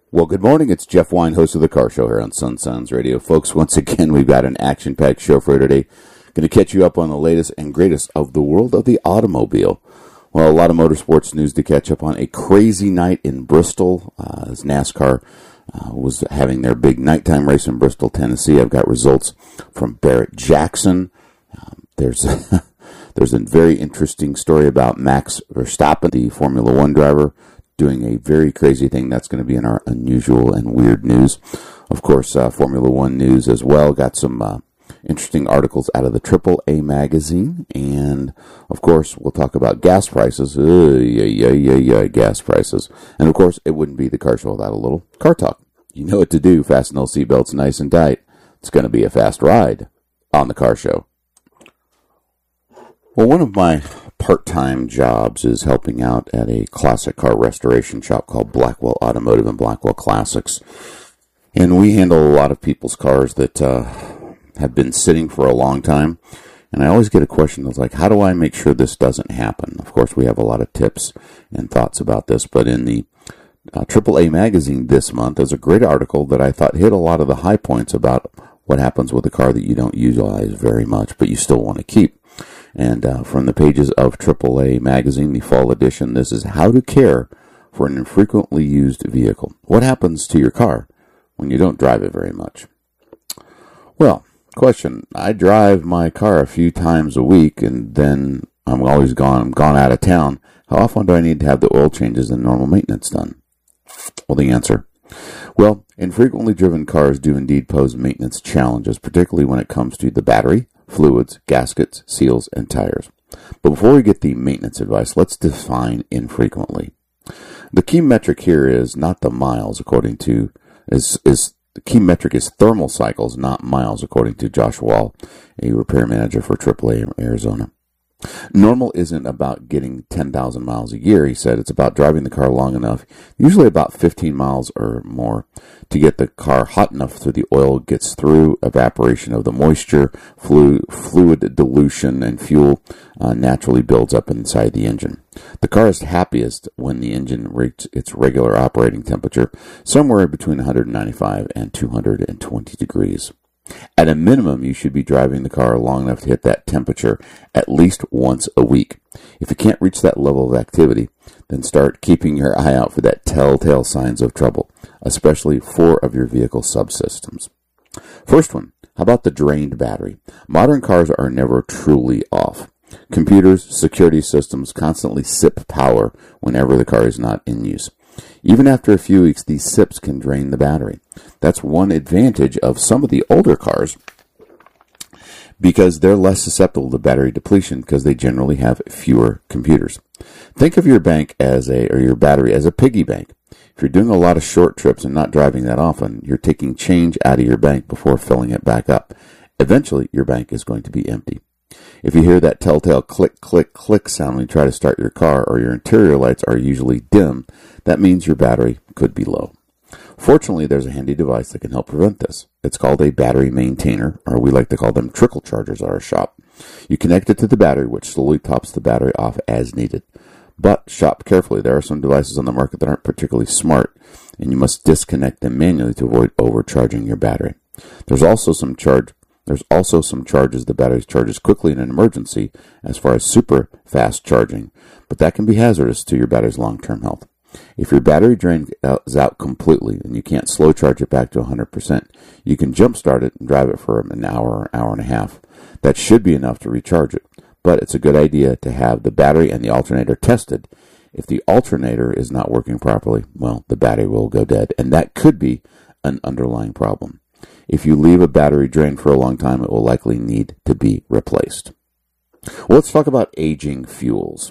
Well, good morning. It's Jeff Wine, host of The Car Show here on Sun Sounds Radio. Folks, once again, we've got an action-packed show for you today. Going to catch you up on the latest and greatest of the world of the automobile. Well, a lot of motorsports news to catch up on. A crazy night in Bristol as NASCAR was having their big nighttime race in Bristol, Tennessee. I've got results from Barrett Jackson. There's a very interesting story about Max Verstappen, the Formula One driver, doing a very crazy thing. That's going to be in our unusual and weird news. Of course, Formula One news as well. Got some interesting articles out of the AAA magazine. And, of course, we'll talk about gas prices. Gas prices. And, of course, it wouldn't be the car show without a little car talk. You know what to do. Fasten those seatbelts nice and tight. It's going to be a fast ride on the car show. Well, one of my part-time jobs is helping out at a classic car restoration shop called Blackwell Automotive and Blackwell Classics. And we handle a lot of people's cars that have been sitting for a long time. And I always get a question that's like, how do I make sure this doesn't happen? Of course, we have a lot of tips and thoughts about this. But in the AAA magazine this month, there's a great article that I thought hit a lot of the high points about what happens with a car that you don't utilize very much, but you still want to keep. And from the pages of AAA Magazine, the fall edition, this is how to care for an infrequently used vehicle. What happens to your car when you don't drive it very much? Well, question. I drive my car a few times a week, and then I'm always gone out of town. How often do I need to have the oil changes and normal maintenance done? Well, the answer. Well, infrequently driven cars do indeed pose maintenance challenges, particularly when it comes to the battery, fluids, gaskets, seals, and tires. But before we get the maintenance advice, let's define infrequently. The key metric here is not the miles, according to the key metric is thermal cycles, not miles, according to Josh Wall, a repair manager for AAA in Arizona. Normal isn't about getting 10,000 miles a year, he said. It's about driving the car long enough, usually about 15 miles or more, to get the car hot enough so the oil gets through, evaporation of the moisture, fluid dilution, and fuel naturally builds up inside the engine. The car is happiest when the engine reaches its regular operating temperature, somewhere between 195 and 220 degrees. At a minimum, you should be driving the car long enough to hit that temperature at least once a week. If you can't reach that level of activity, then start keeping your eye out for that telltale signs of trouble, especially 4 of your vehicle subsystems. First one, how about the drained battery? Modern cars are never truly off. Computers, security systems constantly sip power whenever the car is not in use. Even after a few weeks, these sips can drain the battery. That's one advantage of some of the older cars because they're less susceptible to battery depletion because they generally have fewer computers. Think of your bank or your battery as a piggy bank. If you're doing a lot of short trips and not driving that often, you're taking change out of your bank before filling it back up. Eventually, your bank is going to be empty. If you hear that telltale click, click, click sound when you try to start your car or your interior lights are usually dim, that means your battery could be low. Fortunately, there's a handy device that can help prevent this. It's called a battery maintainer, or we like to call them trickle chargers at our shop. You connect it to the battery, which slowly tops the battery off as needed. But shop carefully. There are some devices on the market that aren't particularly smart, and you must disconnect them manually to avoid overcharging your battery. There's also some charges the battery charges quickly in an emergency as far as super fast charging, but that can be hazardous to your battery's long-term health. If your battery drain is out completely and you can't slow charge it back to 100%, you can jump start it and drive it for an hour or hour and a half. That should be enough to recharge it, but it's a good idea to have the battery and the alternator tested. If the alternator is not working properly, well, the battery will go dead, and that could be an underlying problem. If you leave a battery drained for a long time, it will likely need to be replaced. Well, let's talk about aging fuels.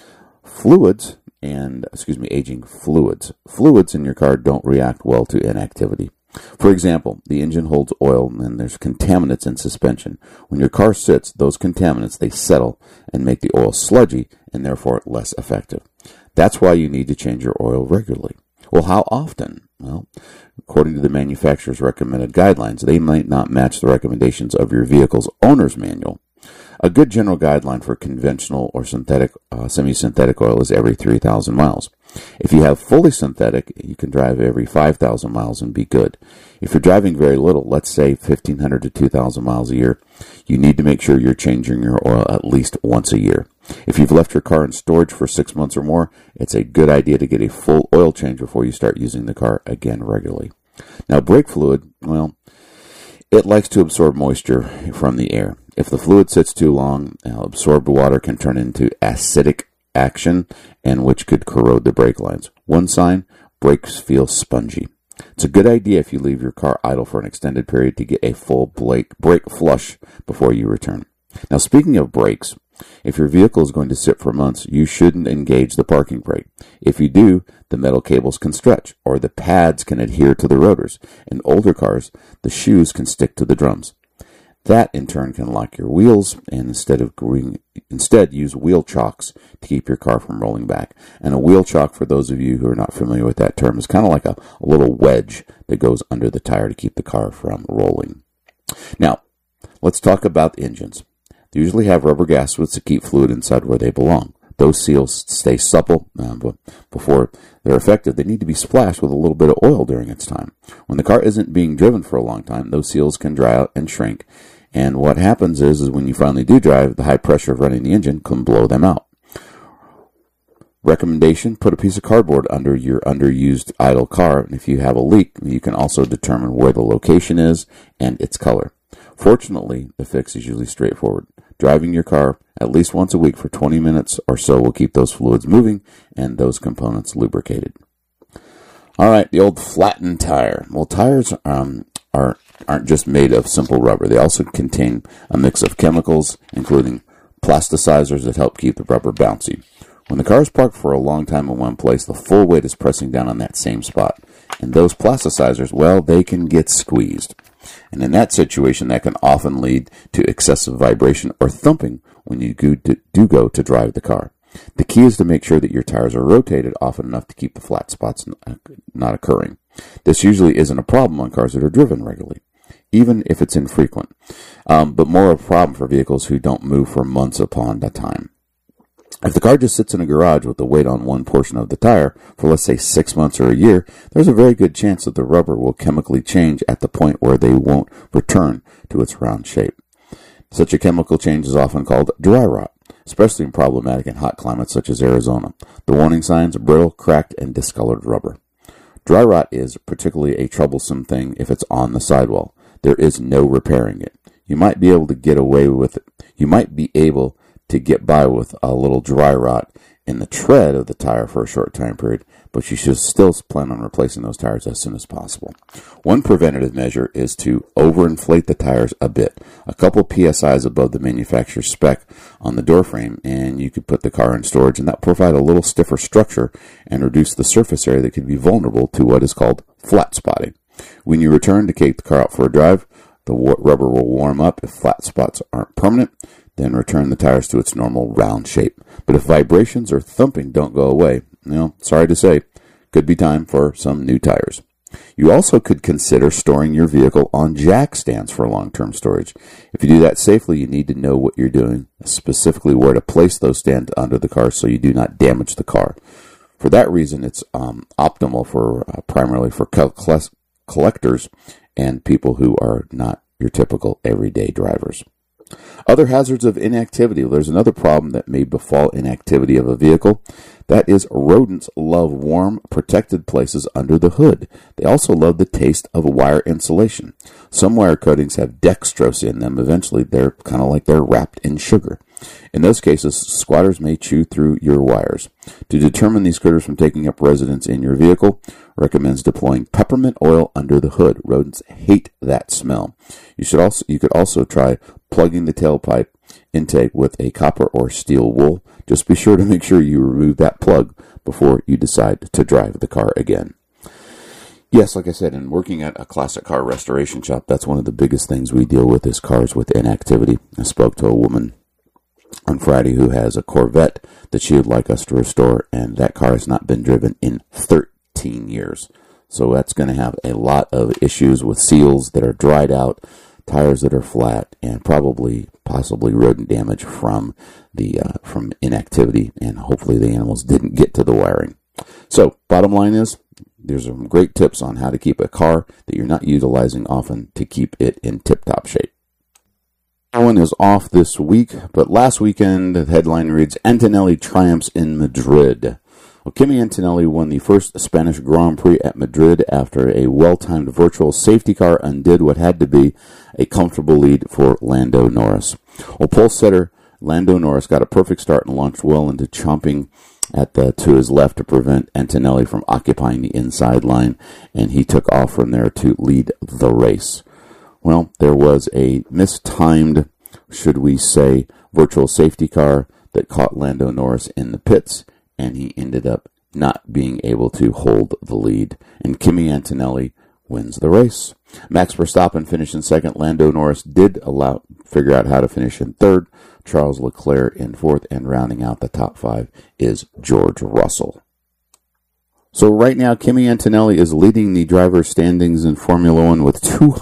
Aging fluids. Fluids in your car don't react well to inactivity. For example, the engine holds oil and there's contaminants in suspension. When your car sits, those contaminants, they settle and make the oil sludgy and therefore less effective. That's why you need to change your oil regularly. Well, how often? Well, according to the manufacturer's recommended guidelines, they might not match the recommendations of your vehicle's owner's manual. A good general guideline for conventional or synthetic, semi-synthetic oil is every 3,000 miles. If you have fully synthetic, you can drive every 5,000 miles and be good. If you're driving very little, let's say 1,500 to 2,000 miles a year, you need to make sure you're changing your oil at least once a year. If you've left your car in storage for 6 months or more, it's a good idea to get a full oil change before you start using the car again regularly. Now, brake fluid, well, it likes to absorb moisture from the air. If the fluid sits too long, absorbed water can turn into acidic action, and which could corrode the brake lines. One sign, brakes feel spongy. It's a good idea if you leave your car idle for an extended period to get a full brake flush before you return. Now, speaking of brakes, if your vehicle is going to sit for months, you shouldn't engage the parking brake. If you do, the metal cables can stretch, or the pads can adhere to the rotors. In older cars, the shoes can stick to the drums. That, in turn, can lock your wheels, and instead use wheel chocks to keep your car from rolling back. And a wheel chock, for those of you who are not familiar with that term, is kind of like a little wedge that goes under the tire to keep the car from rolling. Now, let's talk about engines. They usually have rubber gaskets to keep fluid inside where they belong. Those seals stay supple, but before they're effective, they need to be splashed with a little bit of oil during its time. When the car isn't being driven for a long time, those seals can dry out and shrink. And what happens is when you finally do drive, the high pressure of running the engine can blow them out. Recommendation, put a piece of cardboard under your underused idle car, and if you have a leak, you can also determine where the location is and its color. Fortunately, the fix is usually straightforward. Driving your car at least once a week for 20 minutes or so will keep those fluids moving and those components lubricated. All right, the old flattened tire. Well, tires aren't just made of simple rubber. They also contain a mix of chemicals, including plasticizers that help keep the rubber bouncy. When the car is parked for a long time in one place, the full weight is pressing down on that same spot. And those plasticizers, well, they can get squeezed. And in that situation, that can often lead to excessive vibration or thumping when you do go to drive the car. The key is to make sure that your tires are rotated often enough to keep the flat spots not occurring. This usually isn't a problem on cars that are driven regularly, even if it's infrequent, but more of a problem for vehicles who don't move for months upon a time. If the car just sits in a garage with the weight on one portion of the tire for, let's say, 6 months or a year, there's a very good chance that the rubber will chemically change at the point where they won't return to its round shape. Such a chemical change is often called dry rot, especially problematic in hot climates such as Arizona. The warning signs: brittle, cracked, and discolored rubber. Dry rot is particularly a troublesome thing if it's on the sidewall. There is no repairing it. You might be able to get away with it. You might be able to get by with a little dry rot in the tread of the tire for a short time period, but you should still plan on replacing those tires as soon as possible. One preventative measure is to overinflate the tires a bit, a couple PSIs above the manufacturer's spec on the door frame, and you could put the car in storage, and that will provide a little stiffer structure and reduce the surface area that can be vulnerable to what is called flat spotting. When you return to take the car out for a drive, the rubber will warm up if flat spots aren't permanent. Then return the tires to its normal round shape. But if vibrations or thumping don't go away, sorry to say, could be time for some new tires. You also could consider storing your vehicle on jack stands for long-term storage. If you do that safely, you need to know what you're doing, specifically where to place those stands under the car so you do not damage the car. For that reason, it's optimal for primarily for collectors and people who are not your typical everyday drivers. Other hazards of inactivity. There's another problem that may befall inactivity of a vehicle. That is, rodents love warm, protected places under the hood. They also love the taste of wire insulation. Some wire coatings have dextrose in them. Eventually, they're kind of like they're wrapped in sugar. In those cases, squatters may chew through your wires. To determine these critters from taking up residence in your vehicle, recommends deploying peppermint oil under the hood. Rodents hate that smell. You could also try plugging the tailpipe intake with a copper or steel wool. Just be sure to make sure you remove that plug before you decide to drive the car again. Yes, like I said, in working at a classic car restoration shop, that's one of the biggest things we deal with is cars with inactivity. I spoke to a woman on Friday who has a Corvette that she would like us to restore, and that car has not been driven in 13 years. So that's going to have a lot of issues with seals that are dried out, tires that are flat, and possibly rodent damage from inactivity, and hopefully the animals didn't get to the wiring. So, bottom line is, there's some great tips on how to keep a car that you're not utilizing often to keep it in tip-top shape. One is off this week, but last weekend the headline reads, Antonelli triumphs in Madrid. Well, Kimi Antonelli won the first Spanish Grand Prix at Madrid after a well-timed virtual safety car undid what had to be a comfortable lead for Lando Norris. Well, pole setter Lando Norris got a perfect start and launched well into chomping to his left to prevent Antonelli from occupying the inside line, and he took off from there to lead the race. Well, there was a mistimed, should we say, virtual safety car that caught Lando Norris in the pits, and he ended up not being able to hold the lead. And Kimi Antonelli wins the race. Max Verstappen finished in second. Lando Norris did figure out how to finish in third. Charles Leclerc in fourth, and rounding out the top five is George Russell. So right now, Kimi Antonelli is leading the driver's standings in Formula One with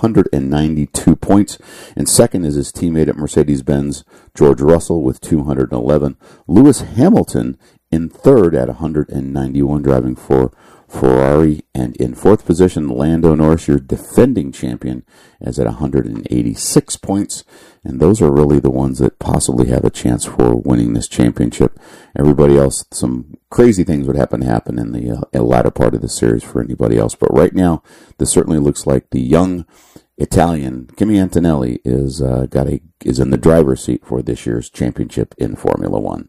292 points. And second is his teammate at Mercedes-Benz, George Russell, with 211. Lewis Hamilton in third at 191, driving for Ferrari. And in fourth position, Lando Norris, your defending champion, is at 186 points. And those are really the ones that possibly have a chance for winning this championship. Everybody else, some crazy things would happen in the latter part of the series for anybody else. But right now, this certainly looks like the young Italian Kimi Antonelli is in the driver's seat for this year's championship in Formula One.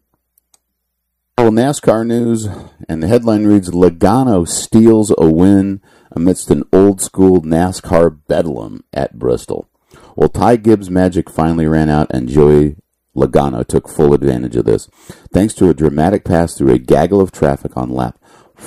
Well, NASCAR news, and the headline reads, Logano steals a win amidst an old-school NASCAR bedlam at Bristol. Well, Ty Gibbs' magic finally ran out, and Joey Logano took full advantage of this. Thanks to a dramatic pass through a gaggle of traffic on lap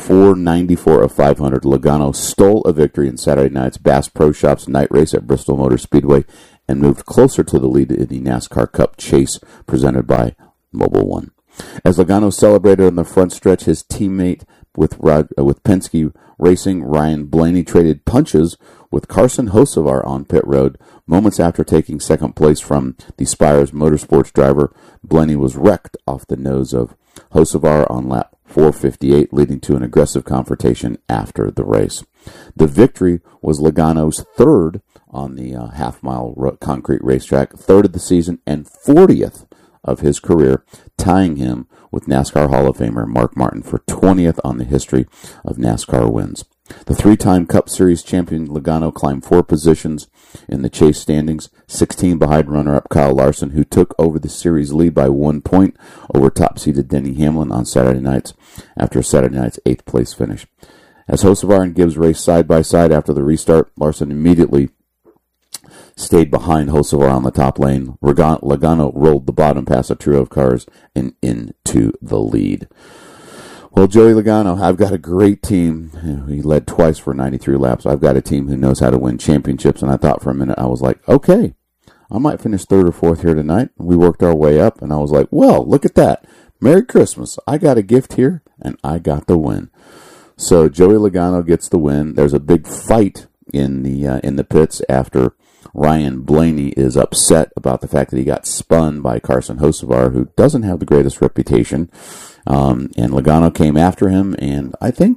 494 of 500, Logano stole a victory in Saturday night's Bass Pro Shops night race at Bristol Motor Speedway and moved closer to the lead in the NASCAR Cup chase presented by Mobil 1. As Logano celebrated on the front stretch, his teammate with Penske Racing, Ryan Blaney, traded punches with Carson Hocevar on pit road. Moments after taking second place from the Spires Motorsports driver, Blaney was wrecked off the nose of Hocevar on lap 458, leading to an aggressive confrontation after the race. The victory was Logano's third on the half-mile concrete racetrack, third of the season, and 40th of his career, tying him with NASCAR Hall of Famer Mark Martin for 20th on the history of NASCAR wins. The three-time Cup Series champion Logano climbed 4 positions in the chase standings, 16 behind runner-up Kyle Larson, who took over the series lead by 1 point over top-seeded Denny Hamlin on Saturday nights after Saturday night's 8th place finish. As Hocevar and Gibbs raced side-by-side after the restart, Larson immediately stayed behind Hocevar on the top lane. Logano rolled the bottom past a trio of cars and into the lead. Well, Joey Logano, I've got a great team. He led twice for 93 laps. I've got a team who knows how to win championships, and I thought for a minute, I was like, okay, I might finish third or fourth here tonight. We worked our way up, and I was like, well, look at that. Merry Christmas. I got a gift here, and I got the win. So Joey Logano gets the win. There's a big fight in the pits after Ryan Blaney is upset about the fact that he got spun by Carson Hocevar, who doesn't have the greatest reputation. And Logano came after him, and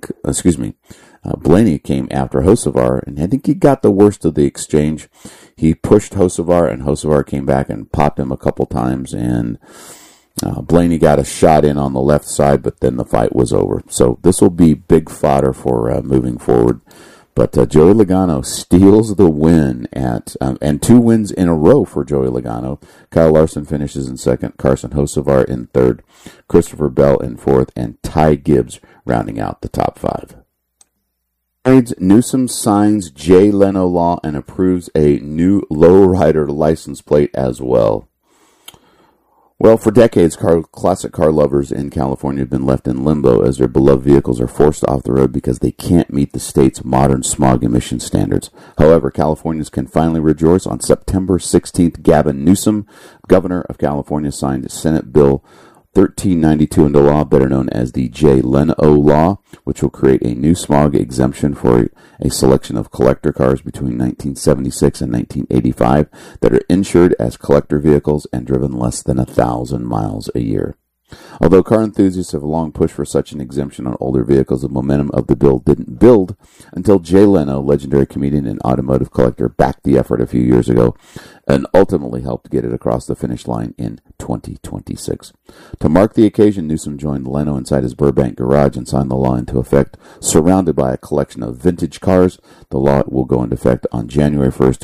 Blaney came after Hocevar, and I think he got the worst of the exchange. He pushed Hocevar, and Hocevar came back and popped him a couple times, and Blaney got a shot in on the left side, but then the fight was over. So this will be big fodder for moving forward. But Joey Logano steals the win and 2 wins in a row for Joey Logano. Kyle Larson finishes in second, Carson Hocevar in third, Christopher Bell in fourth, and Ty Gibbs rounding out the top 5. Newsom signs Jay Leno law and approves a new lowrider license plate as well. Well, for decades, classic car lovers in California have been left in limbo as their beloved vehicles are forced off the road because they can't meet the state's modern smog emission standards. However, Californians can finally rejoice. On September 16th, Gavin Newsom, governor of California, signed Senate Bill 1392 into law, better known as the Jay Leno Law, which will create a new smog exemption for a selection of collector cars between 1976 and 1985 that are insured as collector vehicles and driven less than 1,000 miles a year. Although car enthusiasts have long pushed for such an exemption on older vehicles, the momentum of the bill didn't build until Jay Leno, legendary comedian and automotive collector, backed the effort a few years ago and ultimately helped get it across the finish line in 2026. To mark the occasion, Newsom joined Leno inside his Burbank garage and signed the law into effect. Surrounded by a collection of vintage cars, the law will go into effect on January 1st,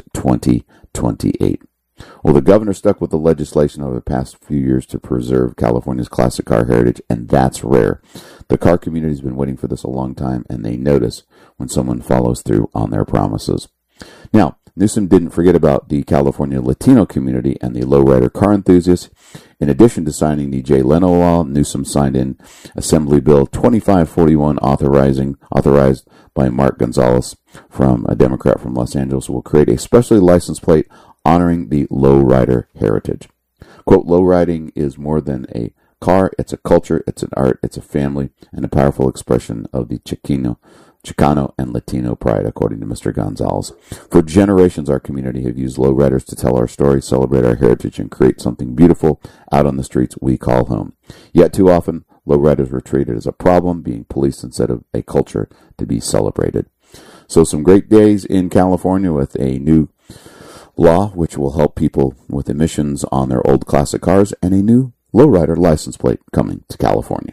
2028. Well, the governor stuck with the legislation over the past few years to preserve California's classic car heritage, and that's rare. The car community's been waiting for this a long time, and they notice when someone follows through on their promises. Now, Newsom didn't forget about the California Latino community and the lowrider car enthusiasts. In addition to signing the Jay Leno Law, Newsom signed in Assembly Bill 2541 authorized by Mark Gonzalez, a Democrat from Los Angeles, will create a specially licensed plate honoring the lowrider heritage. Quote, lowriding is more than a car, it's a culture, it's an art, it's a family, and a powerful expression of the Chicano and Latino pride, according to Mr. Gonzalez. For generations, our community have used lowriders to tell our story, celebrate our heritage, and create something beautiful out on the streets we call home. Yet too often, lowriders were treated as a problem, being policed instead of a culture to be celebrated. So some great days in California with a new law which will help people with emissions on their old classic cars, and a new lowrider license plate coming to California.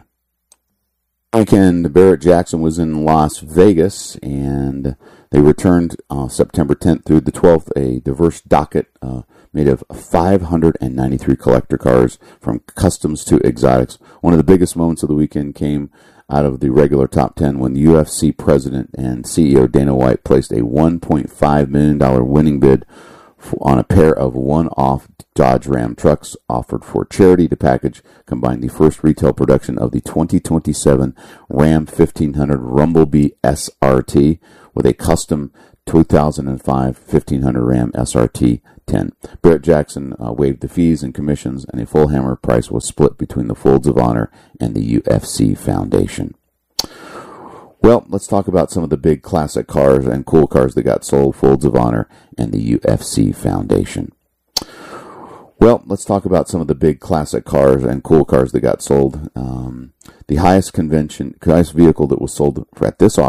Weekend, Barrett Jackson was in Las Vegas, and they returned September 10th through the 12th, a diverse docket made of 593 collector cars, from customs to exotics. One of the biggest moments of the weekend came out of the regular top 10 when the UFC president and CEO Dana White placed a $1.5 million winning bid on a pair of one-off Dodge Ram trucks offered for charity. The package combined the first retail production of the 2027 Ram 1500 Rumblebee SRT with a custom 2005 1500 Ram SRT 10. Barrett Jackson waived the fees and commissions, and a full hammer price was split between the Folds of Honor and the UFC Foundation. Well, let's talk about some of the big classic cars and cool cars that got sold, Folds of Honor and the UFC Foundation. Well, let's talk about some of the big classic cars and cool cars that got sold. The highest vehicle that was sold at this auction